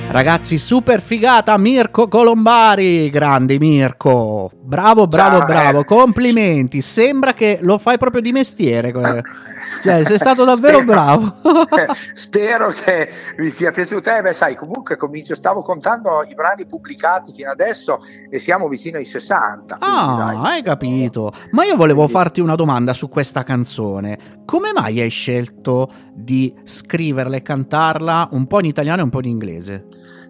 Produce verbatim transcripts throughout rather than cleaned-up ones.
Ragazzi, super figata, Mirko Colombari, grande Mirko, bravo, bravo, Ciao, bravo, eh. complimenti, sembra che lo fai proprio di mestiere, cioè sei stato davvero Spero, bravo. spero che vi sia piaciuto. Eh, beh, sai, comunque comincio, stavo contando i brani pubblicati fino adesso e siamo vicino ai sessanta, quindi dai. Ah, hai capito. Ma io volevo Quindi, farti una domanda su questa canzone. Come mai hai scelto di scriverla e cantarla un po' in italiano e un po' in inglese?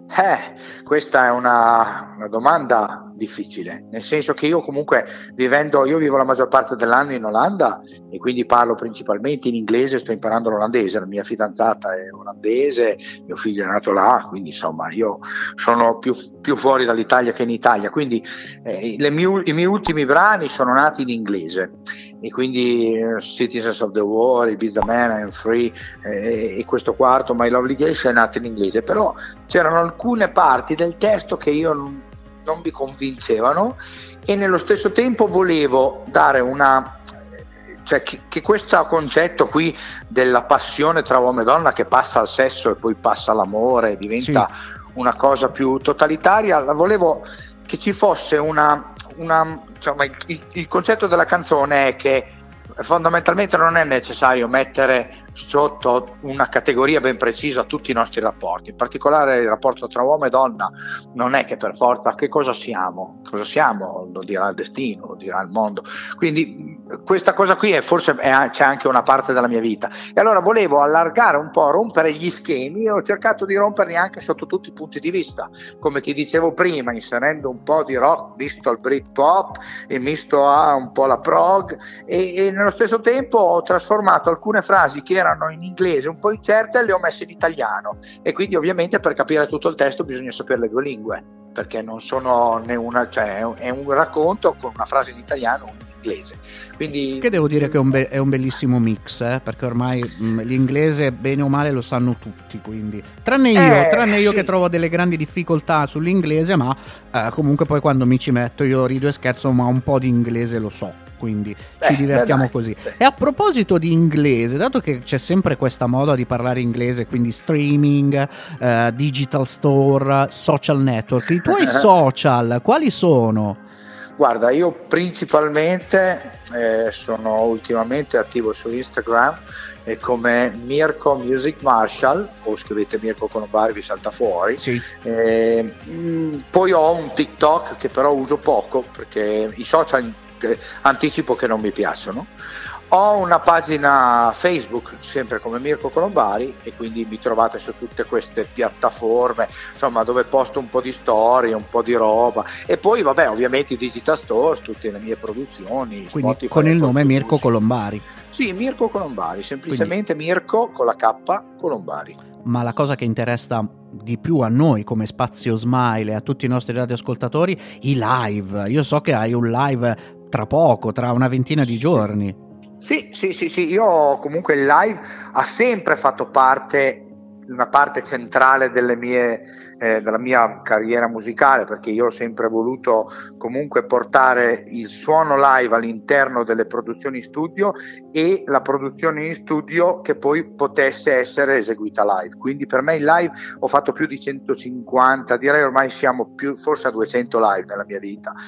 Eh, questa è una, una domanda difficile, nel senso che io comunque vivendo, io vivo la maggior parte dell'anno in Olanda e quindi parlo principalmente in inglese, sto imparando l'olandese, la mia fidanzata è olandese, mio figlio è nato là, quindi insomma io sono più, più fuori dall'Italia che in Italia, quindi eh, le mie, i miei ultimi brani sono nati in inglese e quindi uh, Citizens of the War, Ibiza Man, I'm Free eh, e questo quarto My Lovely Geisha è nato in inglese, però c'erano alcune parti del testo che io non, non mi convincevano e nello stesso tempo volevo dare una, cioè che, che questo concetto qui della passione tra uomo e donna che passa al sesso e poi passa all'amore, diventa sì. Una cosa più totalitaria, la volevo che ci fosse una, una insomma, il, il concetto della canzone è che fondamentalmente non è necessario mettere sotto una categoria ben precisa tutti i nostri rapporti, in particolare il rapporto tra uomo e donna non è che per forza che cosa siamo, cosa siamo lo dirà il destino, lo dirà il mondo, quindi questa cosa qui è forse è, c'è anche una parte della mia vita e allora volevo allargare un po', rompere gli schemi e ho cercato di romperli anche sotto tutti i punti di vista, come ti dicevo prima, inserendo un po' di rock visto al Britpop e misto a un po' la prog e, e nello stesso tempo ho trasformato alcune frasi che erano in inglese un po' incerte e le ho messe in italiano e quindi ovviamente per capire tutto il testo bisogna sapere le due lingue perché non sono né una, cioè è un, è un racconto con una frase in italiano e una in inglese, quindi che devo dire che è un, be- è un bellissimo mix eh? Perché ormai mh, l'inglese bene o male lo sanno tutti, quindi tranne io, eh, tranne io sì. che trovo delle grandi difficoltà sull'inglese, ma eh, comunque poi quando mi ci metto io rido e scherzo, ma un po' di inglese lo so, quindi beh, ci divertiamo beh, così. Beh. E a proposito di inglese, dato che c'è sempre questa moda di parlare inglese, quindi streaming, eh, digital store, social network, i tuoi social quali sono? Guarda, io principalmente eh, sono ultimamente attivo su Instagram e come Mirko Music Marshall, o scrivete Mirko Colombari vi salta fuori, sì. eh, mh, poi ho un TikTok che però uso poco perché i social eh, anticipo che non mi piacciono. Ho una pagina Facebook sempre come Mirko Colombari e quindi mi trovate su tutte queste piattaforme insomma dove posto un po' di storie, un po' di roba e poi vabbè ovviamente i digital stores, tutte le mie produzioni, quindi Spotify, con il nome Mirko Colombari. Sì, Mirko Colombari, semplicemente quindi Mirko con la K Colombari. Ma la cosa che interessa di più a noi come Spazio Smile e a tutti i nostri radioascoltatori, i live. Io so che hai un live tra poco, tra una ventina di giorni. Sì, sì, sì, sì, io comunque il live ha sempre fatto parte, una parte centrale delle mie, eh, della mia carriera musicale, perché io ho sempre voluto comunque portare il suono live all'interno delle produzioni in studio e la produzione in studio che poi potesse essere eseguita live. Quindi per me il live ho fatto più di centocinquanta, direi ormai siamo più forse a duecento live nella mia vita.